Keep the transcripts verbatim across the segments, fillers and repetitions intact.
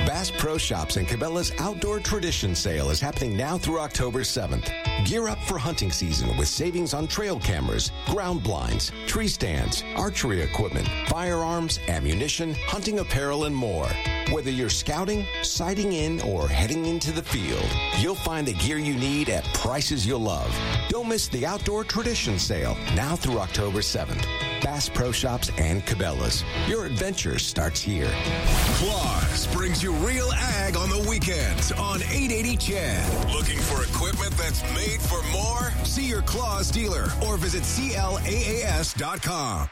Bass Pro Shops and Cabela's Outdoor Tradition Sale is happening now through October seventh. Gear up for hunting season with savings on trail cameras, ground blinds, tree stands, archery equipment, firearms, ammunition, hunting apparel, and more. Whether you're scouting, sighting in, or heading into the field, you'll find the gear you need at prices you'll love. Don't miss the Outdoor Tradition Sale now through October seventh. Bass Pro Shops and Cabela's. Your adventure starts here. Claus brings you Real Ag on the weekends on eight eighty C H E D. Looking for equipment that's made for more? See your Claus dealer or visit C L A A S dot com.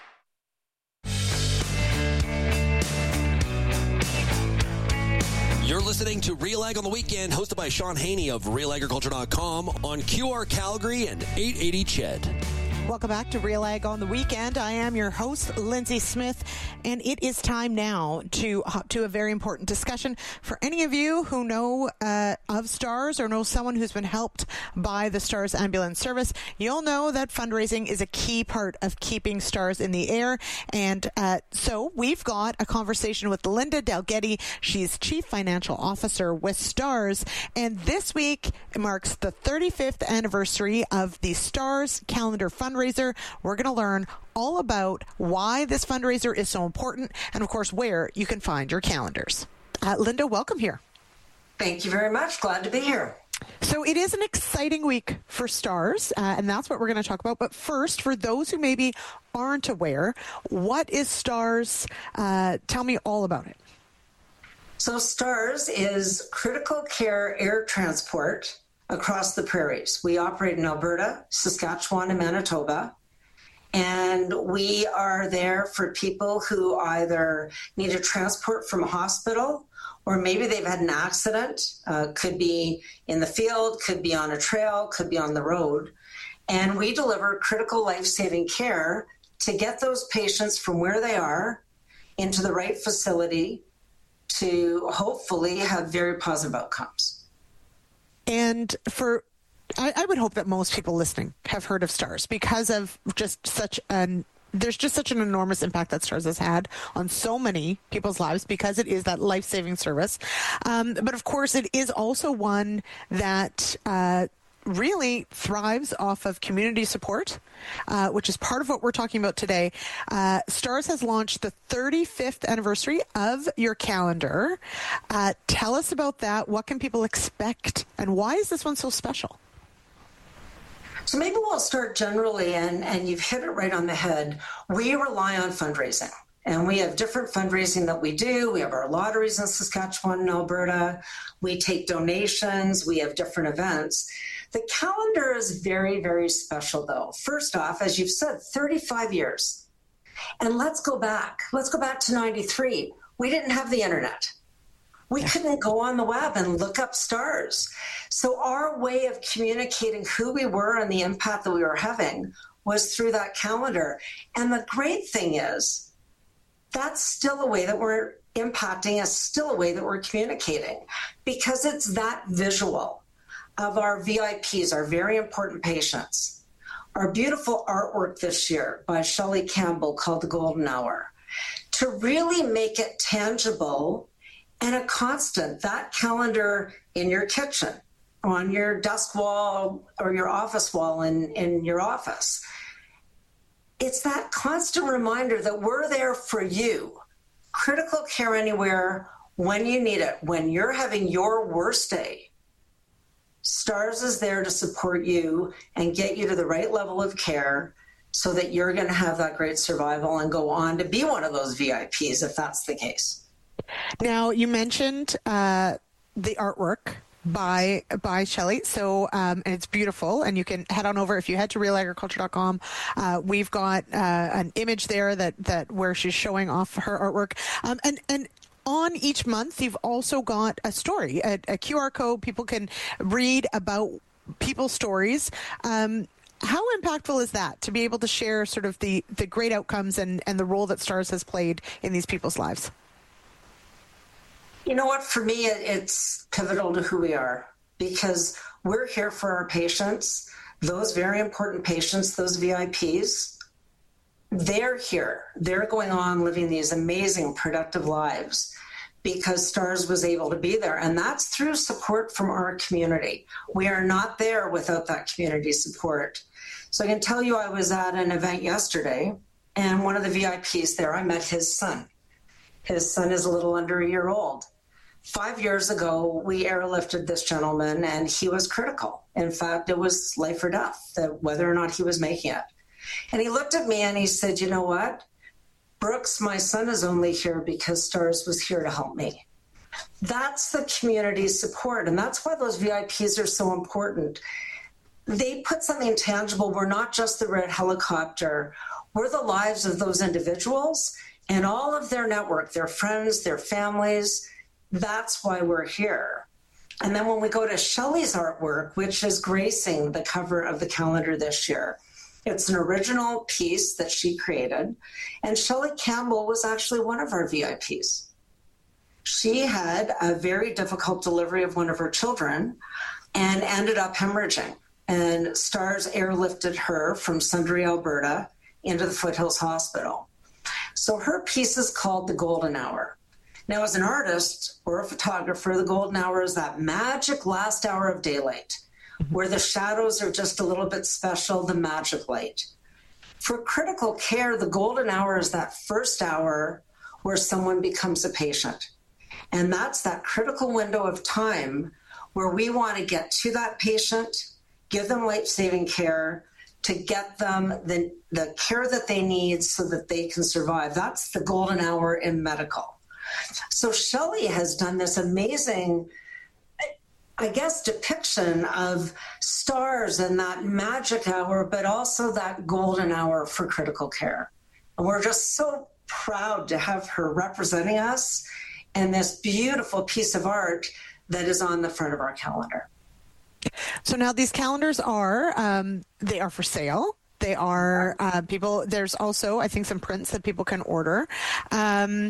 You're listening to Real Ag on the Weekend, hosted by Sean Haney of Real Agriculture dot com on Q R Calgary and eight eighty C H E D. Welcome back to Real Ag on the Weekend. I am your host, Lindsay Smith, and it is time now to hop to a very important discussion. For any of you who know uh, of STARS or know someone who's been helped by the STARS ambulance service, you'll know that fundraising is a key part of keeping STARS in the air. And uh, so we've got a conversation with Linda Dalgety. She's Chief Financial Officer with STARS. And this week marks the thirty-fifth anniversary of the STARS Calendar Fundraiser. We're going to learn all about why this fundraiser is so important and, of course, where you can find your calendars. Uh, Linda, welcome here. Thank you very much. Glad to be here. So it is an exciting week for STARS, uh, and that's what we're going to talk about. But first, for those who maybe aren't aware, what is STARS? Uh, tell me all about it. So STARS is critical care air transport across the prairies. We operate in Alberta, Saskatchewan, and Manitoba. And we are there for people who either need a transport from a hospital or maybe they've had an accident, uh, could be in the field, could be on a trail, could be on the road. And we deliver critical life-saving care to get those patients from where they are into the right facility to hopefully have very positive outcomes. And for, I, I would hope that most people listening have heard of STARS because of just such an, there's just such an enormous impact that STARS has had on so many people's lives because it is that life-saving service. Um, but of course, it is also one that uh, really thrives off of community support, uh, which is part of what we're talking about today. Uh, STARS has launched the thirty-fifth anniversary of your calendar. Uh, tell us about that. What can people expect? And why is this one so special? So maybe we'll start generally, and, and you've hit it right on the head. We rely on fundraising. And we have different fundraising that we do. We have our lotteries in Saskatchewan and Alberta. We take donations. We have different events. The calendar is very, very special, though. First off, as you've said, thirty-five years. And let's go back. Let's go back to ninety-three. We didn't have the internet. We couldn't go on the web and look up STARS. So our way of communicating who we were and the impact that we were having was through that calendar. And the great thing is, that's still a way that we're impacting, is still a way that we're communicating, because it's that visual of our V I Ps, our very important patients. Our beautiful artwork this year by Shelley Campbell called The Golden Hour, to really make it tangible and a constant. That calendar in your kitchen, on your desk wall or your office wall in, in your office. It's that constant reminder that we're there for you. Critical care anywhere, when you need it, when you're having your worst day. STARS is there to support you and get you to the right level of care so that you're going to have that great survival and go on to be one of those V I Ps if that's the case. Now, you mentioned uh, the artwork by by Shelley. So um, and it's beautiful, and you can head on over if you head to real agriculture dot com. Uh, we've got uh, an image there that that where she's showing off her artwork, um, and and. On each month, you've also got a story, a, a Q R code. People can read about people's stories. Um, how impactful is that to be able to share sort of the, the great outcomes and, and the role that STARS has played in these people's lives? You know what? For me, it, it's pivotal to who we are, because we're here for our patients, those very important patients, those V I Ps. They're here. They're going on living these amazing, productive lives because STARS was able to be there. And that's through support from our community. We are not there without that community support. So I can tell you I was at an event yesterday, and one of the V I Ps there, I met his son. His son is a little under a year old. Five years ago, we airlifted this gentleman, and he was critical. In fact, it was life or death, that whether or not he was making it. And he looked at me and he said, you know what? Brooks, my son is only here because STARS was here to help me. That's the community support, and that's why those V I Ps are so important. They put something tangible. We're not just the red helicopter. We're the lives of those individuals and all of their network, their friends, their families. That's why we're here. And then when we go to Shelley's artwork, which is gracing the cover of the calendar this year, it's an original piece that she created. And Shelley Campbell was actually one of our V I Ps. She had a very difficult delivery of one of her children and ended up hemorrhaging. And STARS airlifted her from Sundre, Alberta, into the Foothills Hospital. So her piece is called The Golden Hour. Now, as an artist or a photographer, the golden hour is that magic last hour of daylight, where the shadows are just a little bit special, the magic light. For critical care, the golden hour is that first hour where someone becomes a patient. And that's that critical window of time where we want to get to that patient, give them life-saving care, to get them the, the care that they need so that they can survive. That's the golden hour in medical. So Shelley has done this amazing, I guess, depiction of STARS and that magic hour, but also that golden hour for critical care. And we're just so proud to have her representing us in this beautiful piece of art that is on the front of our calendar. So now these calendars are, um, they are for sale. They are uh, people, there's also, I think, some prints that people can order. Um,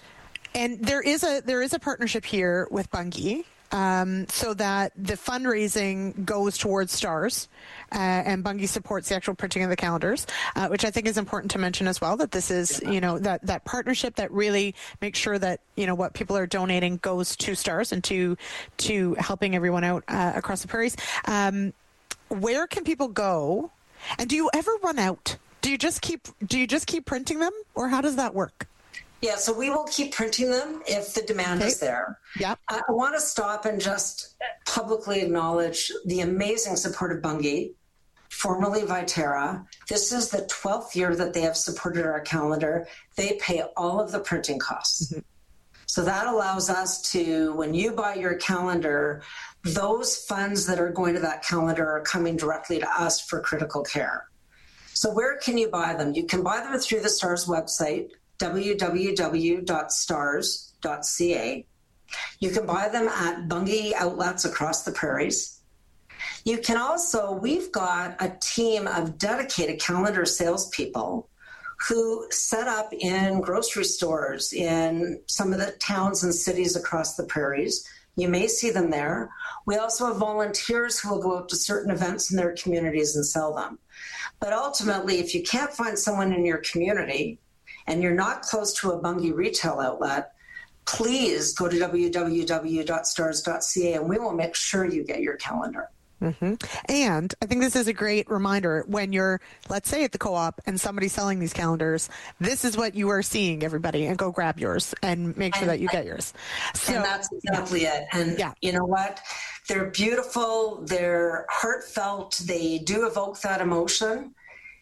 And there is a there is a partnership here with Bunge, um, so that the fundraising goes towards STARS, uh, and Bunge supports the actual printing of the calendars, uh, which I think is important to mention as well. That this is you know that that partnership that really makes sure that you know what people are donating goes to STARS and to to helping everyone out uh, across the prairies. Um, where can people go? And do you ever run out? Do you just keep do you just keep printing them, or how does that work? Yeah, so we will keep printing them if the demand okay. is there. Yep. I want to stop and just publicly acknowledge the amazing support of Bunge, formerly Viterra. This is the twelfth year that they have supported our calendar. They pay all of the printing costs. Mm-hmm. So that allows us to, when you buy your calendar, those funds that are going to that calendar are coming directly to us for critical care. So where can you buy them? You can buy them through the STARS website, w w w dot stars dot c a. You can buy them at Bunge outlets across the prairies. You can also, we've got a team of dedicated calendar salespeople who set up in grocery stores in some of the towns and cities across the prairies. You may see them there. We also have volunteers who will go out to certain events in their communities and sell them. But ultimately, if you can't find someone in your community, and you're not close to a Bunge retail outlet, please go to w w w dot stars dot c a and we will make sure you get your calendar. Mm-hmm. And I think this is a great reminder when you're, let's say, at the co-op and somebody's selling these calendars, this is what you are seeing, everybody, and go grab yours and make sure and, that you get yours. So, and that's exactly yeah. it. And yeah. you know what? They're beautiful. They're heartfelt. They do evoke that emotion.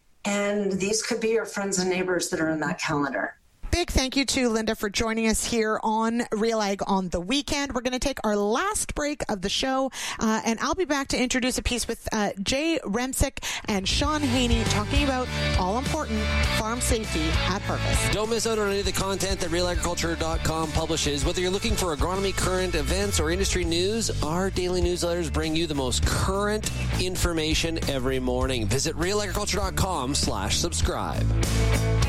And these could be your friends and neighbors that are in that calendar. Big thank you to Linda for joining us here on Real Ag on the Weekend. We're going to take our last break of the show, uh, and I'll be back to introduce a piece with uh, Jay Remsick and Sean Haney talking about all-important farm safety at harvest. Don't miss out on any of the content that real agriculture dot com publishes. Whether you're looking for agronomy, current events, or industry news, our daily newsletters bring you the most current information every morning. Visit real agriculture dot com slash subscribe.